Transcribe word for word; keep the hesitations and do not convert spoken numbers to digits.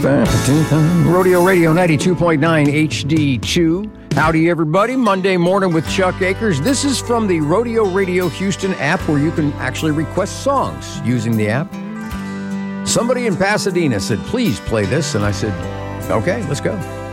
Rodeo Radio ninety-two point nine H D two. Howdy, everybody. Monday morning with Chuck Akers. This is from the Rodeo Radio Houston app where you can actually request songs using the app. Somebody in Pasadena said, please play this. And I said, okay, let's go.